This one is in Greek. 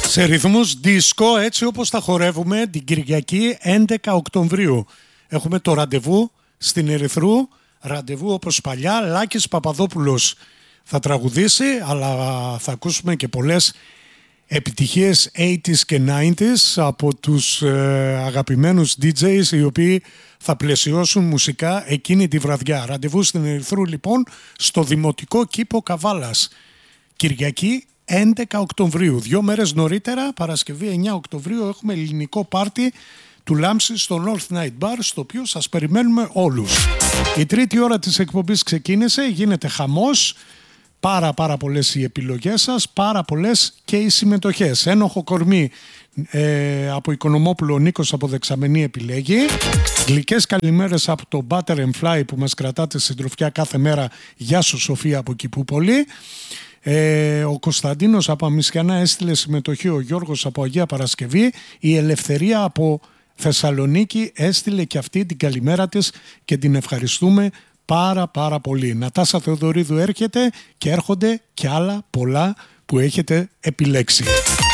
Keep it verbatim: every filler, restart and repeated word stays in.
Σε ρυθμούς δίσκο, έτσι όπως τα χορεύουμε την Κυριακή έντεκα Οκτωβρίου. Έχουμε το ραντεβού στην Ερυθρού, ραντεβού όπως παλιά. Λάκης Παπαδόπουλος θα τραγουδήσει, αλλά θα ακούσουμε και πολλές επιτυχίες ογδόντα και ενενήντα από τους ε, αγαπημένους ντι τζέις οι οποίοι θα πλαισιώσουν μουσικά εκείνη τη βραδιά. Ραντεβού στην Ερυθρού λοιπόν στο Δημοτικό Κήπο Καβάλας. Κυριακή έντεκα Οκτωβρίου. Δύο μέρες νωρίτερα, Παρασκευή εννέα Οκτωβρίου, έχουμε ελληνικό πάρτι του Λάμψη στο North Night Bar, στο οποίο σας περιμένουμε όλους. Η τρίτη ώρα της εκπομπής ξεκίνησε, γίνεται χαμός. Πάρα πάρα πολλές οι επιλογές σας, πάρα πολλές και οι συμμετοχές. Ένοχο κορμί ε, από Οικονομόπουλο, ο Νίκος από Δεξαμενή επιλέγει. Γλυκές καλημέρες από το Butter and Fly που μας κρατάτε συντροφιά κάθε μέρα. Γεια σου Σοφία από Κηπούπολη. Ε, ο Κωνσταντίνος από Αμισιανά έστειλε συμμετοχή, ο Γιώργος από Αγία Παρασκευή, η Ελευθερία από Θεσσαλονίκη έστειλε και αυτή την καλημέρα της και την ευχαριστούμε πάρα πάρα πολύ. Νατάσα Θεοδωρίδου έρχεται και έρχονται και άλλα πολλά που έχετε επιλέξει.